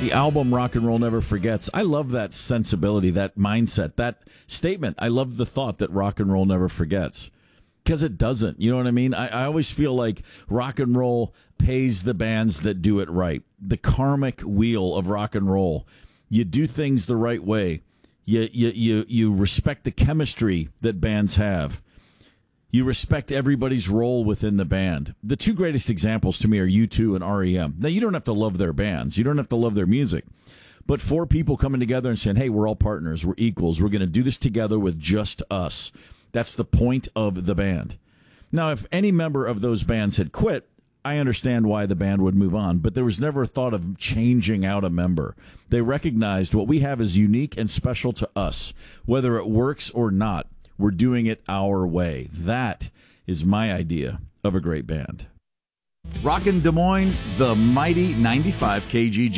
The album Rock and Roll Never Forgets. I love that sensibility, that mindset, that statement. I love the thought that rock and roll never forgets. Because it doesn't. You know what I mean? I always feel like rock and roll pays the bands that do it right. The karmic wheel of rock and roll. You do things the right way. You respect the chemistry that bands have. You respect everybody's role within the band. The two greatest examples to me are U2 and REM. Now, you don't have to love their bands. You don't have to love their music. But four people coming together and saying, hey, we're all partners. We're equals. We're going to do this together with just us. That's the point of the band. Now, if any member of those bands had quit, I understand why the band would move on. But there was never a thought of changing out a member. They recognized what we have is unique and special to us. Whether it works or not, we're doing it our way. That is my idea of a great band. Rockin' Des Moines, the mighty 95 KGG.